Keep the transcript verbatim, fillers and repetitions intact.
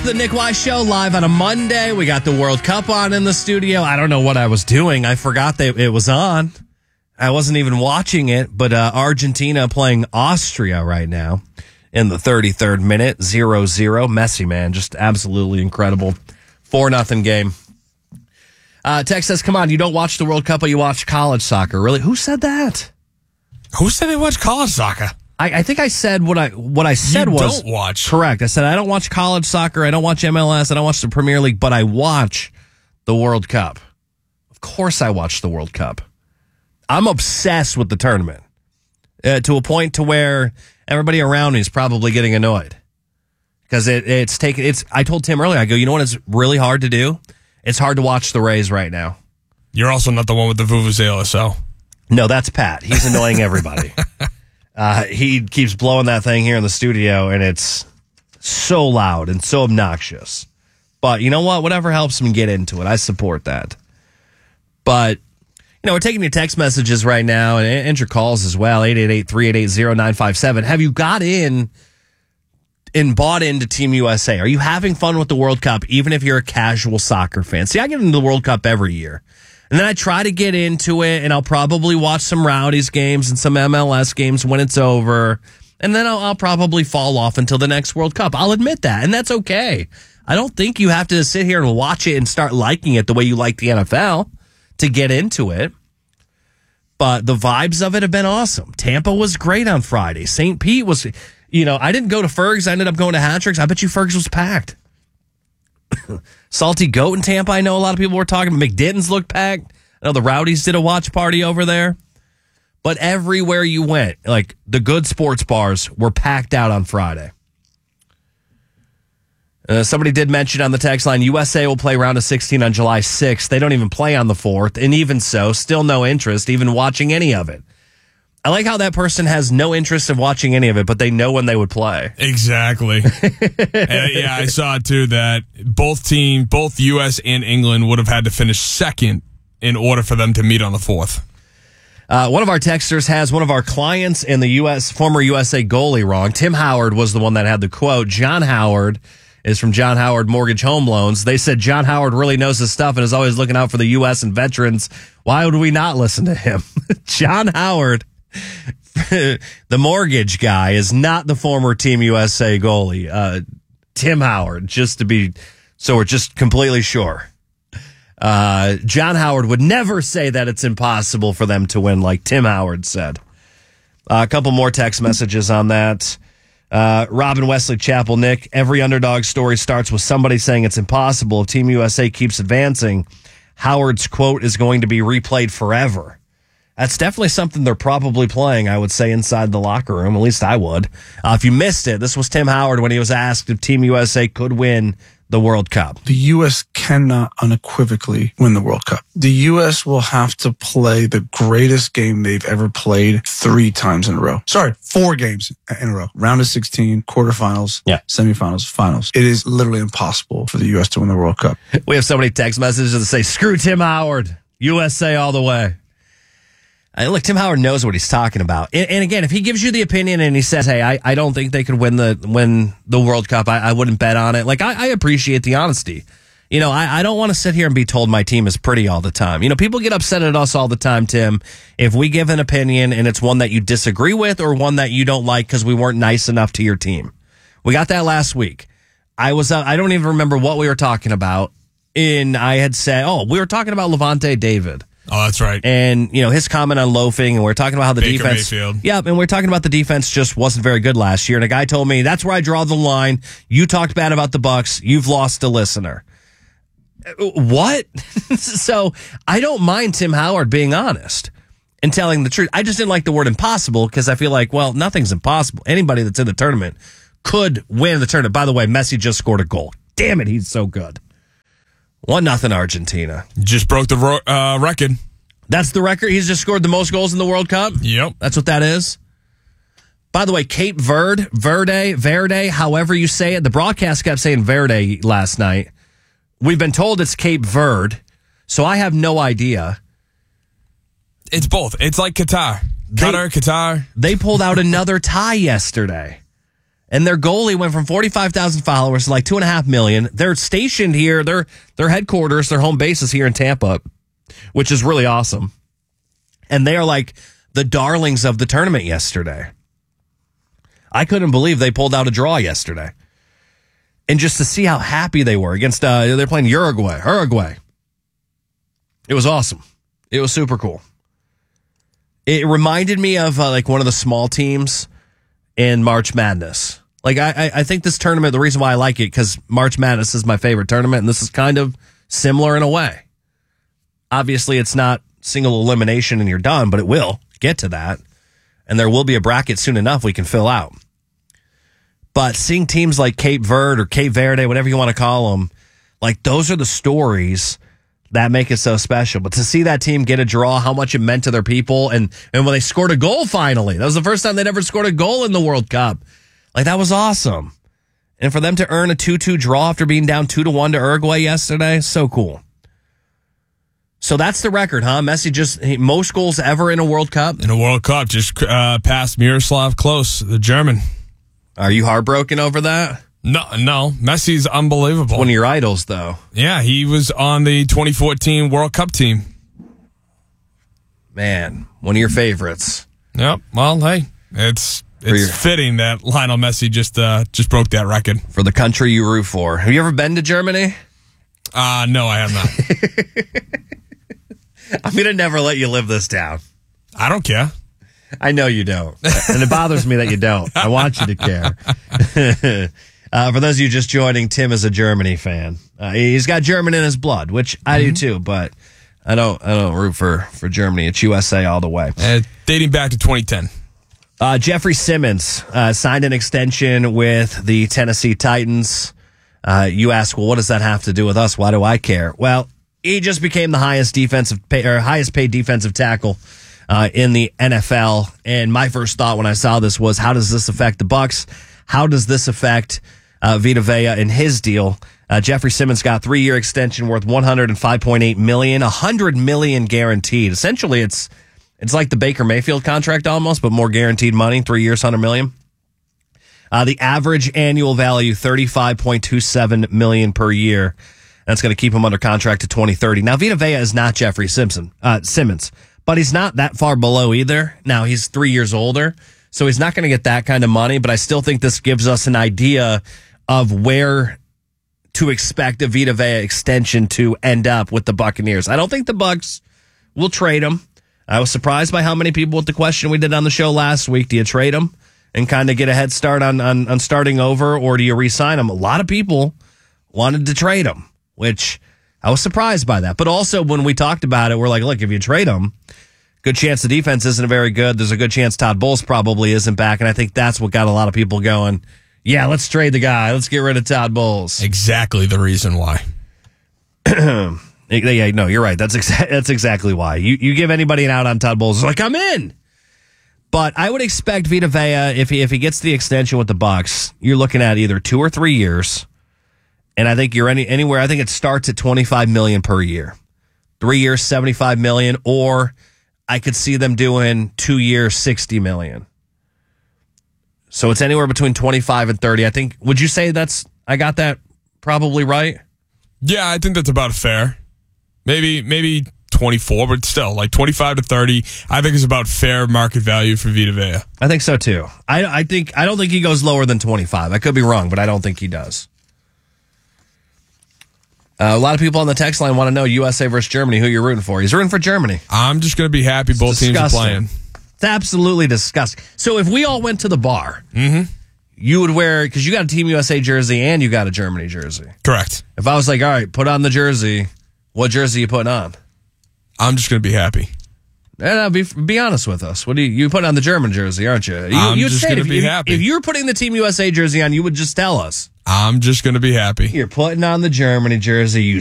to the Nick Wise Show live on a Monday. We got the World Cup on in the studio. I don't know what I was doing. I forgot that it was on. I wasn't even watching it, but uh, Argentina playing Austria right now in the thirty-third minute, zero zero. Messi, man, just absolutely incredible. four nothing game. Uh, Tex says, come on, you don't watch the World Cup, but you watch college soccer. Really? Who said that? Who said they watch college soccer? I, I think I said what I what I said you was don't watch. Correct. I said I don't watch college soccer. I don't watch M L S. I don't watch the Premier League, but I watch the World Cup. Of course, I watch the World Cup. I'm obsessed with the tournament uh, to a point to where everybody around me is probably getting annoyed because it, it's taken. It's. I told Tim earlier. I go. You know what is really hard to do? It's hard to watch the Rays right now. You're also not the one with the vuvuzela, so no, that's Pat. He's annoying everybody. Uh, he keeps blowing that thing here in the studio, and it's so loud and so obnoxious. But you know what? Whatever helps him get into it, I support that. But, you know, we're taking your text messages right now and, and your calls as well, eight eight eight, three eight eight, zero nine five seven. Have you got in and bought into Team U S A? Are you having fun with the World Cup, even if you're a casual soccer fan? See, I get into the World Cup every year. And then I try to get into it, and I'll probably watch some Rowdies games and some M L S games when it's over. And then I'll, I'll probably fall off until the next World Cup. I'll admit that, and that's okay. I don't think you have to sit here and watch it and start liking it the way you like the N F L to get into it. But the vibes of it have been awesome. Tampa was great on Friday. Saint Pete was, you know, I didn't go to Fergs. I ended up going to Hat-Tricks. I bet you Fergs was packed. Salty Goat in Tampa, I know a lot of people were talking about. McDitton's looked packed. I know the Rowdies did a watch party over there. But everywhere you went, like the good sports bars were packed out on Friday. Uh, somebody did mention on the text line, U S A will play round of sixteen on July sixth. They don't even play on the fourth. And even so, still no interest even watching any of it. I like how that person has no interest in watching any of it, but they know when they would play. Exactly. uh, yeah, I saw too that both team, both U S and England would have had to finish second in order for them to meet on the fourth. Uh, one of our texters has one of our clients and the U S former U S A goalie wrong. Tim Howard was the one that had the quote. John Howard is from John Howard Mortgage Home Loans. They said John Howard really knows his stuff and is always looking out for the U S and veterans. Why would we not listen to him? John Howard, the mortgage guy, is not the former Team U S A goalie. Uh, Tim Howard, just to be, so we're just completely sure. Uh, John Howard would never say that it's impossible for them to win like Tim Howard said. Uh, a couple more text messages on that. Uh, Robin Wesley Chapel, Nick, every underdog story starts with somebody saying it's impossible. If Team U S A keeps advancing, Howard's quote is going to be replayed forever. That's definitely something they're probably playing, I would say, inside the locker room. At least I would. Uh, if you missed it, this was Tim Howard when he was asked if Team U S A could win the World Cup. The U S cannot unequivocally win the World Cup. The U S will have to play the greatest game they've ever played three times in a row. Sorry, four games in a row. Round of sixteen, quarterfinals, yeah. semifinals, finals. It is literally impossible for the U S to win the World Cup. We have so many text messages that say, screw Tim Howard, U S A all the way. Uh, look, Tim Howard knows what he's talking about. And, and again, if he gives you the opinion and he says, hey, I, I don't think they could win the win the World Cup, I, I wouldn't bet on it. Like, I, I appreciate the honesty. You know, I, I don't want to sit here and be told my team is pretty all the time. You know, people get upset at us all the time, Tim, if we give an opinion and it's one that you disagree with or one that you don't like because we weren't nice enough to your team. We got that last week. I was, uh, I don't even remember what we were talking about. And I had said, oh, we were talking about Levante David. Oh, that's right. And, you know, his comment on loafing, and we're talking about how the Baker defense. Mayfield. Yeah, and we're talking about the defense just wasn't very good last year. And a guy told me, that's where I draw the line. You talked bad about the Bucs. You've lost a listener. What? So I don't mind Tim Howard being honest and telling the truth. I just didn't like the word impossible because I feel like, well, nothing's impossible. Anybody that's in the tournament could win the tournament. By the way, Messi just scored a goal. Damn it, he's so good. One nothing Argentina. Just broke the ro- uh, record. That's the record? He's just scored the most goals in the World Cup? Yep. That's what that is? By the way, Cape Verde, Verde, Verde, however you say it. The broadcast kept saying Verde last night. We've been told it's Cape Verde, so I have no idea. It's both. It's like Qatar. Qatar, they, Qatar. They pulled out another tie yesterday. And their goalie went from forty-five thousand followers to like two and a half million. They're stationed here. Their their headquarters, their home base is here in Tampa, which is really awesome. And they are like the darlings of the tournament yesterday. I couldn't believe they pulled out a draw yesterday. And just to see how happy they were against, uh, they're playing Uruguay. Uruguay. It was awesome. It was super cool. It reminded me of uh, like one of the small teams in March Madness. Like, I, I think this tournament, the reason why I like it, because March Madness is my favorite tournament, and this is kind of similar in a way. Obviously, it's not single elimination and you're done, but it will get to that. And there will be a bracket soon enough we can fill out. But seeing teams like Cape Verde or Cape Verde, whatever you want to call them, like those are the stories that make it so special. But to see that team get a draw, how much it meant to their people, and, and when they scored a goal finally, that was the first time they'd ever scored a goal in the World Cup. Like, that was awesome. And for them to earn a two two draw after being down two to one to Uruguay yesterday, so cool. So that's the record, huh? Messi just, he, most goals ever in a World Cup? In a World Cup, just uh, past Miroslav Klose, the German. Are you heartbroken over that? No, no. Messi's unbelievable. It's one of your idols, though. Yeah, he was on the twenty fourteen World Cup team. Man, one of your favorites. Yep. Well, hey, it's it's your, fitting that Lionel Messi just uh, just broke that record. For the country you root for. Have you ever been to Germany? Uh, no, I have not. I'm going to never let you live this down. I don't care. I know you don't. And it bothers me that you don't. I want you to care. uh, for those of you just joining, Tim is a Germany fan. Uh, he's got German in his blood, which I mm-hmm. do too, but I don't I don't root for, for Germany. It's U S A all the way. Uh, dating back to twenty ten. Uh, Jeffrey Simmons uh, signed an extension with the Tennessee Titans. Uh, you ask, well, what does that have to do with us? Why do I care? Well, he just became the highest defensive pay, or highest paid defensive tackle uh, in the N F L. And my first thought when I saw this was, how does this affect the Bucs? How does this affect uh, Vita Vea and his deal? Uh, Jeffrey Simmons got a three-year extension worth one hundred five point eight million dollars, one hundred million dollars guaranteed. Essentially, it's it's like the Baker Mayfield contract almost, but more guaranteed money. Three years, one hundred million dollars. Uh, the average annual value, thirty-five point two seven million dollars per year. That's going to keep him under contract to twenty thirty. Now, Vita Vea is not Jeffrey Simpson, uh, Simmons, but he's not that far below either. Now, he's three years older, so he's not going to get that kind of money, but I still think this gives us an idea of where to expect a Vita Vea extension to end up with the Buccaneers. I don't think the Bucs will trade him. I was surprised by how many people with the question we did on the show last week. Do you trade him and kind of get a head start on, on, on starting over, or do you re-sign him? A lot of people wanted to trade him, which I was surprised by that. But also when we talked about it, we're like, look, if you trade him, good chance the defense isn't very good. There's a good chance Todd Bowles probably isn't back. And I think that's what got a lot of people going, yeah, let's trade the guy. Let's get rid of Todd Bowles. Exactly the reason why. Yeah, no, you're right. That's exa- that's exactly why. You you give anybody an out on Todd Bowles, it's like, I'm in. But I would expect Vita Vea, if he, if he gets the extension with the Bucs, you're looking at either two or three years. And I think you're any, anywhere, I think it starts at twenty-five million dollars per year. Three years, seventy-five million dollars, or I could see them doing two years, sixty million dollars. So it's anywhere between twenty-five and thirty. I think, would you say that's, I got that probably right? Yeah, I think that's about fair. Maybe, maybe twenty-four, but still, like twenty-five to thirty, I think is about fair market value for Vita Vea. I think so too. I, I think, I don't think he goes lower than twenty-five. I could be wrong, but I don't think he does. Uh, a lot of people on the text line want to know U S A versus Germany, who you're rooting for. He's rooting for Germany. I'm just going to be happy both it's teams disgusting. are playing. It's absolutely disgusting. So if we all went to the bar, mm-hmm. you would wear, because you got a Team U S A jersey and you got a Germany jersey. Correct. If I was like, all right, put on the jersey, what jersey are you putting on? I'm just going to be happy. And be be honest with us. What do you you put on the German jersey, aren't you? you I'm you'd just say going to if, be if, happy. If you were putting the Team U S A jersey on, you would just tell us. I'm just going to be happy. You're putting on the Germany jersey, you